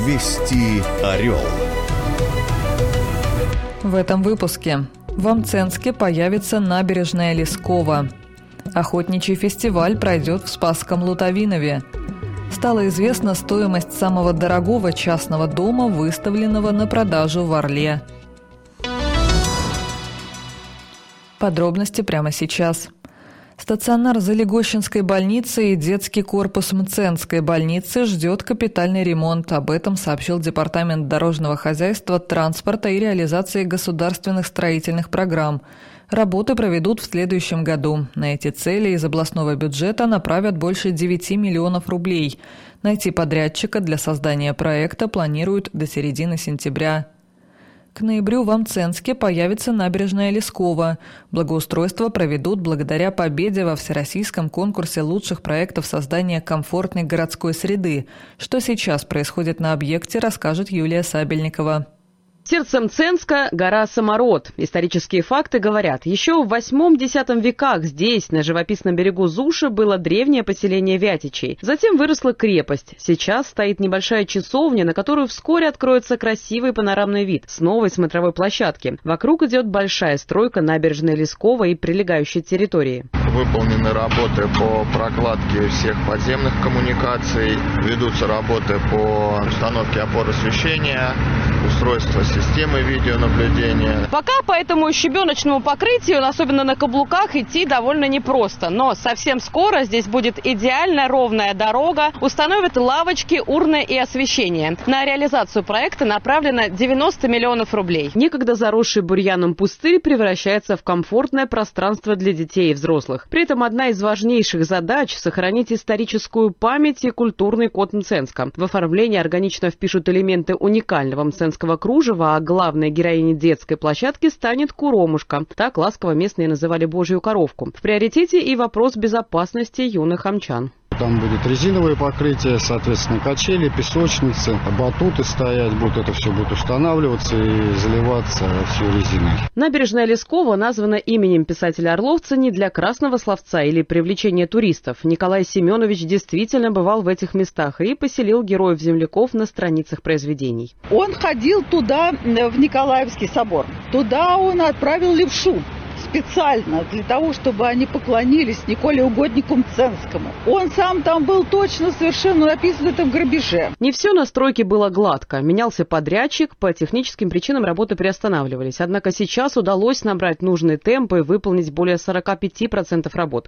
Вести Орел. В этом выпуске. В Амценске появится набережная Лескова. Охотничий фестиваль пройдет в Спасском Лутовинове. Стала известна стоимость самого дорогого частного дома, выставленного на продажу в Орле. Подробности прямо сейчас. Стационар Залегощенской больницы и детский корпус Мценской больницы ждет капитальный ремонт. Об этом сообщил Департамент дорожного хозяйства, транспорта и реализации государственных строительных программ. Работы проведут в следующем году. На эти цели из областного бюджета направят больше 9 миллионов рублей. Найти подрядчика для создания проекта планируют до середины сентября. К ноябрю в Амценске появится набережная Лескова. Благоустройство проведут благодаря победе во всероссийском конкурсе лучших проектов создания комфортной городской среды. Что сейчас происходит на объекте, расскажет Юлия Сабельникова. Сердце Мценска – гора Самород. Исторические факты говорят, еще в 8-10 веках здесь, на живописном берегу Зуши, было древнее поселение Вятичей. Затем выросла крепость. Сейчас стоит небольшая часовня, на которую вскоре откроется красивый панорамный вид с новой смотровой площадки. Вокруг идет большая стройка набережной Лескова и прилегающей территории. Выполнены работы по прокладке всех подземных коммуникаций, ведутся работы по установке опор освещения, устройство системы видеонаблюдения. Пока по этому щебеночному покрытию, особенно на каблуках, идти довольно непросто. Но совсем скоро здесь будет идеально ровная дорога, установят лавочки, урны и освещение. На реализацию проекта направлено 90 миллионов рублей. Некогда заросший бурьяном пустырь превращается в комфортное пространство для детей и взрослых. При этом одна из важнейших задач – сохранить историческую память и культурный код Мценска. В оформлении органично впишут элементы уникального мценского кружева, а главной героиней детской площадки станет Куромушка. Так ласково местные называли божью коровку. В приоритете и вопрос безопасности юных амчан. Там будет резиновое покрытие, соответственно, качели, песочницы, батуты стоять будут, это все будет устанавливаться и заливаться все резиной. Набережная Лескова названа именем писателя-орловца не для красного словца или привлечения туристов. Николай Семенович действительно бывал в этих местах и поселил героев-земляков на страницах произведений. Он ходил туда, в Николаевский собор. Туда он отправил левшу. Специально для того, чтобы они поклонились Николе Угоднику Мценскому. Он сам там был точно совершенно написан в этом грабеже. Не все на стройке было гладко. Менялся подрядчик, по техническим причинам работы приостанавливались. Однако сейчас удалось набрать нужные темпы и выполнить более 45% работ.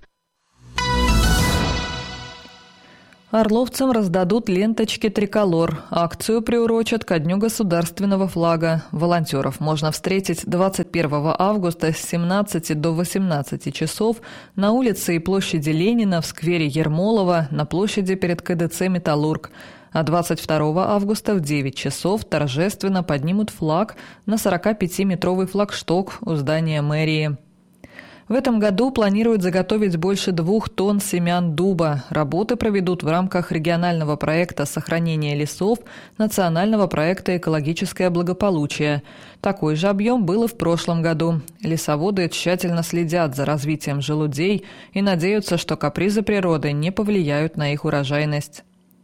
Орловцам раздадут ленточки «Триколор». Акцию приурочат ко Дню государственного флага. Волонтеров можно встретить 21 августа с 17 до 18 часов на улице и площади Ленина, в сквере Ермолова, на площади перед КДЦ «Металлург». А 22 августа в 9 часов торжественно поднимут флаг на 45-метровый флагшток у здания мэрии. В этом году планируют заготовить больше 2 тонн семян дуба. Работы проведут в рамках регионального проекта сохранения лесов, национального проекта «Экологическое благополучие». Такой же объем был и в прошлом году. Лесоводы тщательно следят за развитием желудей и надеются, что капризы природы не повлияют на их урожайность.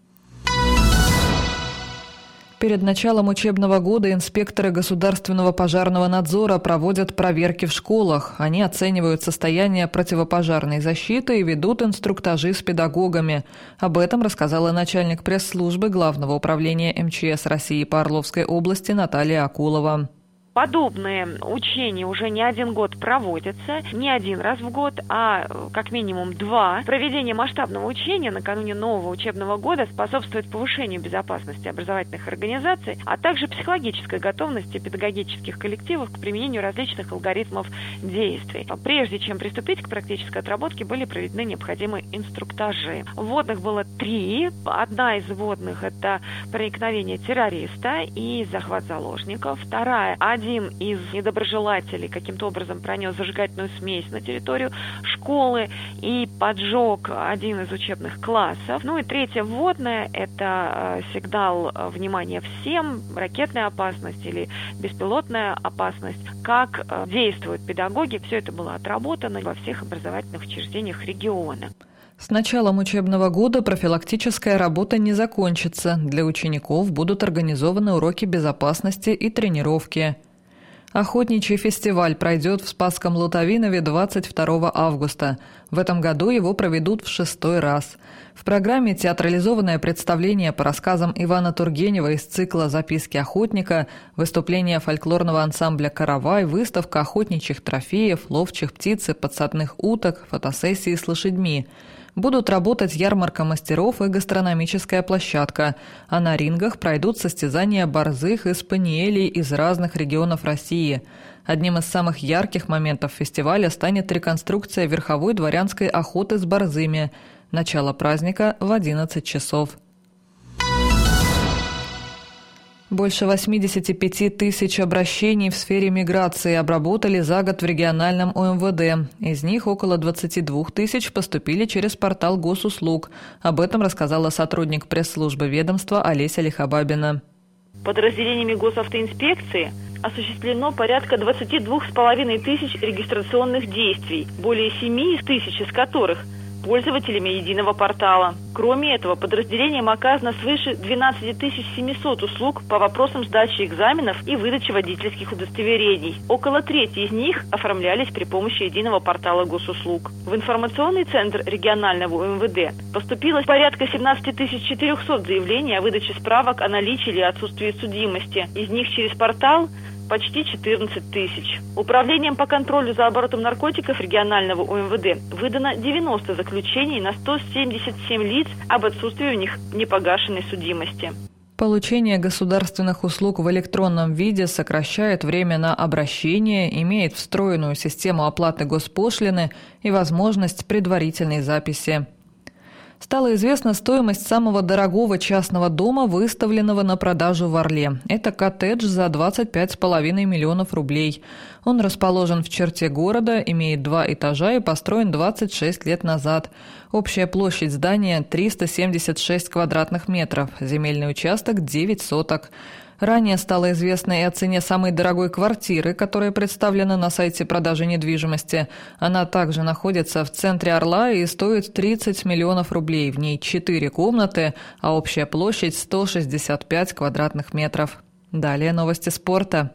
Перед началом учебного года инспекторы государственного пожарного надзора проводят проверки в школах. Они оценивают состояние противопожарной защиты и ведут инструктажи с педагогами. Об этом рассказала начальник пресс-службы Главного управления МЧС России по Орловской области Наталья Акулова. Подобные учения уже не один год проводятся, не один раз в год, а как минимум 2. Проведение масштабного учения накануне нового учебного года способствует повышению безопасности образовательных организаций, а также психологической готовности педагогических коллективов к применению различных алгоритмов действий. Прежде чем приступить к практической отработке, были проведены необходимые инструктажи. Вводных было 3. Одна из вводных – это проникновение террориста и захват заложников. Вторая – один из недоброжелателей каким-то образом пронес зажигательную смесь на территорию школы и поджег один из учебных классов. Ну и третья вводная – это сигнал внимания всем, ракетная опасность или беспилотная опасность, как действуют педагоги. Все это было отработано во всех образовательных учреждениях региона. С началом учебного года профилактическая работа не закончится. Для учеников будут организованы уроки безопасности и тренировки. Охотничий фестиваль пройдет в Спасском Лутовинове 22 августа. В этом году его проведут в 6-й раз. В программе театрализованное представление по рассказам Ивана Тургенева из цикла «Записки охотника», выступление фольклорного ансамбля «Каравай», выставка охотничьих трофеев, ловчих птиц и подсадных уток, фотосессии с лошадьми. Будут работать ярмарка мастеров и гастрономическая площадка, а на рингах пройдут состязания борзых и спаниелей из разных регионов России. Одним из самых ярких моментов фестиваля станет реконструкция верховой дворянской охоты с борзыми. Начало праздника в 11 часов. Больше 85 тысяч обращений в сфере миграции обработали за год в региональном ОМВД. Из них около 22 тысяч поступили через портал госуслуг. Об этом рассказала сотрудник пресс-службы ведомства Олеся Лихобабина. Подразделениями госавтоинспекции осуществлено порядка 22,5 тысяч регистрационных действий, более 7 тысяч из которых пользователями единого портала. Кроме этого, подразделениям оказано свыше 12 700 услуг по вопросам сдачи экзаменов и выдачи водительских удостоверений. Около трети из них оформлялись при помощи единого портала госуслуг. В информационный центр регионального УМВД поступило порядка 17 400 заявлений о выдаче справок о наличии или отсутствии судимости. Из них через портал почти 14 тысяч. Управлением по контролю за оборотом наркотиков регионального УМВД выдано 90 заключений на 177 лиц об отсутствии у них непогашенной судимости. Получение государственных услуг в электронном виде сокращает время на обращение, имеет встроенную систему оплаты госпошлины и возможность предварительной записи. Стала известна стоимость самого дорогого частного дома, выставленного на продажу в Орле. Это коттедж за 25,5 миллионов рублей. Он расположен в черте города, имеет 2 этажа и построен 26 лет назад. Общая площадь здания 376 квадратных метров, земельный участок 9 соток. Ранее стало известно и о цене самой дорогой квартиры, которая представлена на сайте продажи недвижимости. Она также находится в центре Орла и стоит 30 миллионов рублей. В ней 4 комнаты, а общая площадь 165 квадратных метров. Далее новости спорта.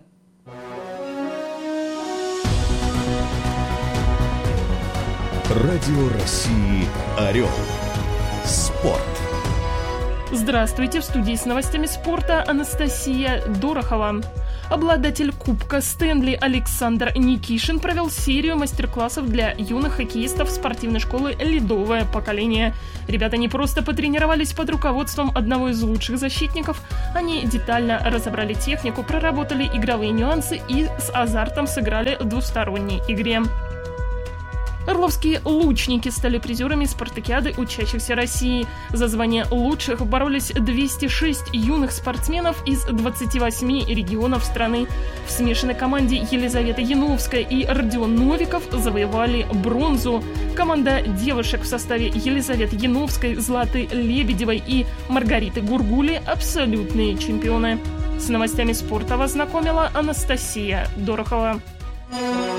Радио России «Орел». Спорт. Здравствуйте, в студии с новостями спорта Анастасия Дорохова. Обладатель Кубка Стэнли Александр Никишин провел серию мастер-классов для юных хоккеистов спортивной школы «Ледовое поколение». Ребята не просто потренировались под руководством одного из лучших защитников, они детально разобрали технику, проработали игровые нюансы и с азартом сыграли в двусторонней игре. Орловские лучники стали призерами спартакиады учащихся России. За звание лучших боролись 206 юных спортсменов из 28 регионов страны. В смешанной команде Елизавета Яновская и Родион Новиков завоевали бронзу. Команда девушек в составе Елизаветы Яновской, Златы Лебедевой и Маргариты Гургули – абсолютные чемпионы. С новостями спорта вас знакомила Анастасия Дорохова.